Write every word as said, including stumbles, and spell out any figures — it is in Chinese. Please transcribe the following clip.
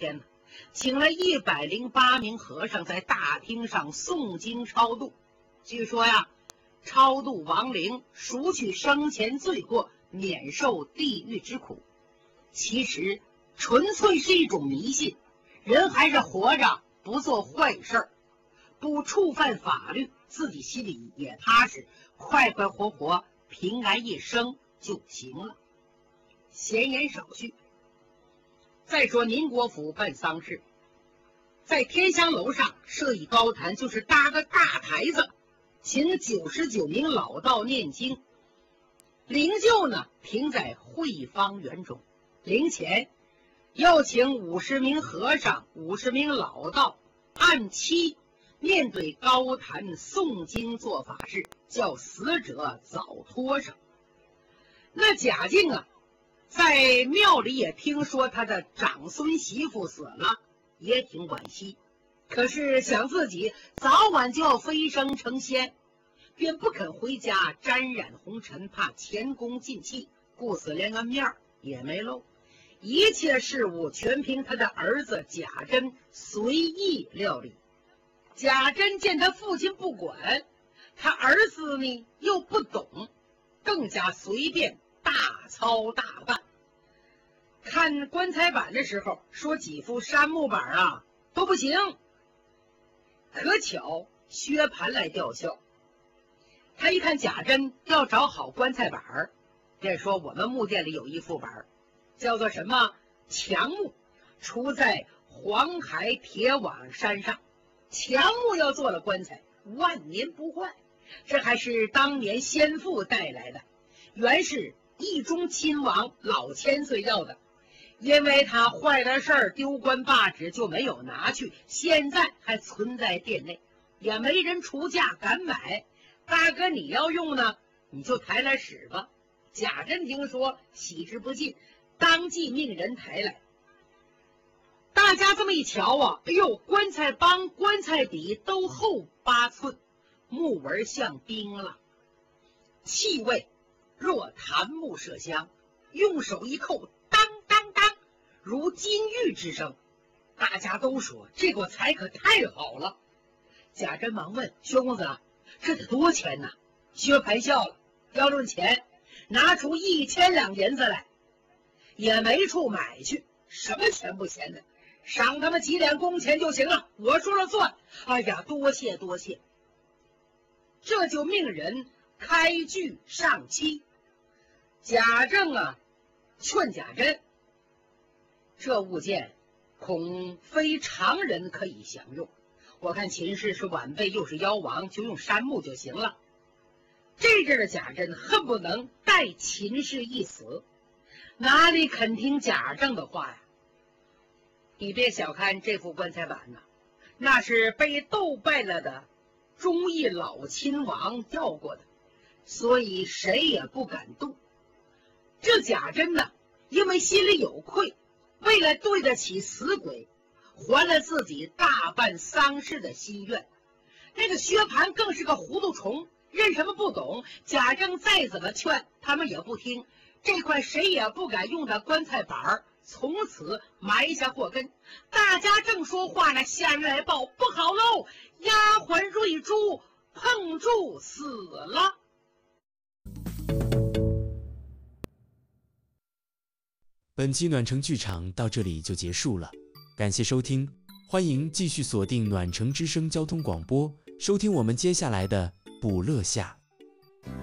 天呢，请了一百零八名和尚在大厅上诵经超度。据说呀，超度亡灵，赎去生前罪过，免受地狱之苦。其实纯粹是一种迷信，人还是活着，不做坏事，不触犯法律，自己心里也踏实，快快活活平安一生就行了。闲言少叙。再说宁国府办丧事，在天香楼上设一高坛，就是搭个大台子，请九十九名老道念经，灵柩呢停在会方园中。灵前要请五十名和尚、五十名老道按期面对高坛诵经做法事，叫死者早脱生。那贾静啊，在庙里也听说他的长孙媳妇死了，也挺惋惜，可是想自己早晚就要飞升成仙，便不肯回家沾染红尘，怕前功尽弃，故此连个面儿也没露。一切事务全凭他的儿子贾珍随意料理。贾珍见他父亲不管，他儿子呢又不懂，更加随便大操大办。看棺材板的时候，说几副杉木板啊都不行。可巧薛蟠来吊孝，他一看贾珍要找好棺材板，便说我们木店里有一副板，叫做什么强木，出在黄海铁网山上。强木要做了棺材，万年不坏，这还是当年先父带来的，原是义中亲王老千岁要的，因为他坏了事儿丢官罢职就没有拿去，现在还存在店内，也没人出价敢买。大哥你要用呢，你就抬来使吧。贾珍听说喜之不尽，当即命人抬来。大家这么一瞧啊，哎呦，棺材帮棺材底都厚八寸，木纹像冰了，气味若檀木麝香，用手一扣，当当当，如金玉之声。大家都说这个财可太好了。贾珍忙问薛公子，这得多钱呢？薛蟠笑了，要论钱，拿出一千两银子来，也没处买去，什么钱不钱的，赏他们几两工钱就行了，我说了算。哎呀，多谢多谢。这就命人开具上期。贾政啊劝贾珍，这物件恐非常人可以享用，我看秦氏是晚辈又是妖王，就用杉木就行了。这阵的贾珍恨不能带秦氏一死，哪里肯听贾政的话呀？你别小看这副棺材板呐，那是被斗败了的忠义老亲王要过的，所以谁也不敢动。这贾珍呢，因为心里有愧，为了对得起死鬼，还了自己大办丧事的心愿。那个薛蟠更是个糊涂虫，认什么不懂，贾政再怎么劝他们也不听，这块谁也不敢用的棺材板从此埋下祸根。大家正说话呢，下人来报，不好喽，丫鬟瑞珠碰柱死了。 本期暖城剧场到这里就结束了，感谢收听，欢迎继续锁定暖城之声交通广播，收听我们接下来的补乐下。